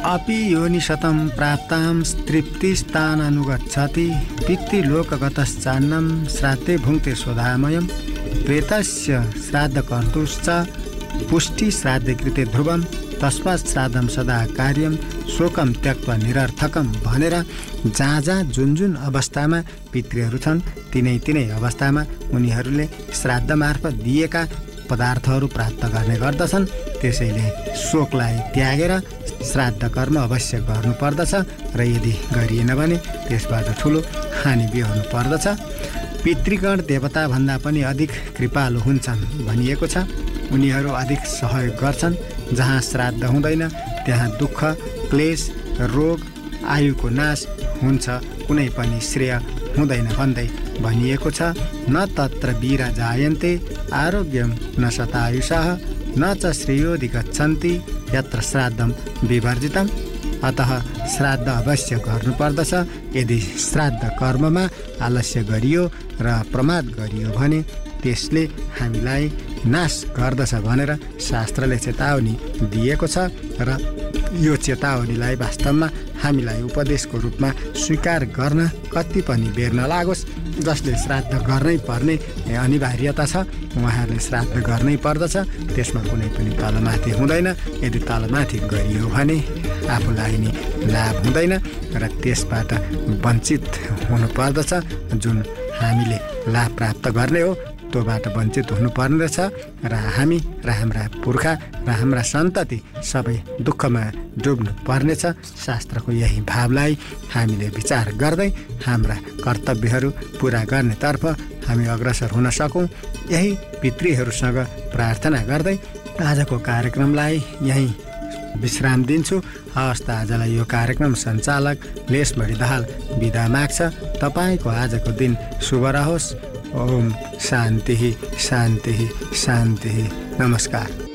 अपि योनिशतं प्राप्तां तृप्तिस्ताननुगच्छति पितृलोकगतश्चान्नं श्राद्धे भुङ्क्ते स्वधामयं प्रेतस्य श्राद्धकर्तुश्च पुष्टि श्राद्धे कृते ध्रुवं तस्मात् श्राद्धं सदा कार्यं शोकम त्यक्त्वा निरर्थकम भनेर जहाँ जहाँ जुन जुन अवस्थामा पितृहरू छन् तिनै तिनै अवस्थामा उनीहरूले श्राद्ध मार्फत दिएका पदार्थहरू प्राप्त गर्ने गर्दछन्। त्यसैले शोकलाई त्यागेर श्राद्ध कर्म अवश्य गर्नुपर्दछ र यदि गरिएन भने त्यसबाट ठुलो हानि बिहोर्नु पर्दछ। पितृगण देवताभन्दा पनि अधिक कृपालु हुन्छन् भनिएको छ। उनीहरू अधिक सहयोग गर्छन्। जहाँ श्राद्ध हुँदैन त्यहाँ दुःख, क्लेश, रोग, आयुको नाश हुन्छ, कुनै पनि श्रेय हुँदैन भन्दै भनिएको छ। न तत्र वीरा जायन्ते आरोग्यम न शतायुषः न च श्रेयोधि गच्छन्ति यत्र श्राद्धम विवर्जितम। अतः श्राद्ध अवश्य गर्नुपर्दछ। यदि श्राद्ध कर्ममा आलस्य गरियो र प्रमाद गरियो भने त्यसले हामीलाई नाश गर्दछ भनेर शास्त्रले चेतावनी दिएको छ र यो चेतावनीलाई वास्तवमा हामीलाई उपदेशको रूपमा स्वीकार गर्न कति पनि बेर नलागोस्। जसले श्राद्ध गर्नै पर्ने अनिवार्यता छ उहाँहरूले श्राद्ध गर्नै पर्दछ। त्यसमा कुनै पनि तलमाथि हुँदैन। यदि तलमाथि गरियो भने आफूलाई नि लाभ हुँदैन र त्यसबाट वञ्चित हुनुपर्दछ। जुन हामीले लाभ प्राप्त गर्ने हो त्योबाट वञ्चित हुनुपर्ने रहेछ र हामी र हाम्रा पुर्खा र हाम्रा सन्तति सबै दुःखमा डुब्नु पर्नेछ। शास्त्रको यही भावलाई हामीले विचार गर्दै हाम्रा कर्तव्यहरू पुरा गर्नेतर्फ हामी अग्रसर हुन सकौँ, यही पितृहरूसँग प्रार्थना गर्दै आजको कार्यक्रमलाई यही विश्राम दिन्छु। हवस् त आजलाई यो कार्यक्रम सञ्चालक लेसबढी दाहाल बिदा माग्छ। तपाईँको आजको दिन शुभ रहोस्। ओम शान्ति शान्ति शान्ति। नमस्कार।